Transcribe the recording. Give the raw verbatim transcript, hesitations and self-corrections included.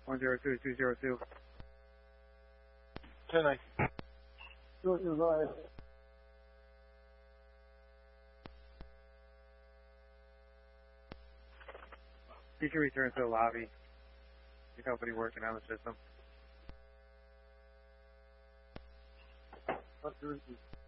one zero two two zero two. ten nine. Two is live. You can return to the lobby. Your company working on the system. What do we do?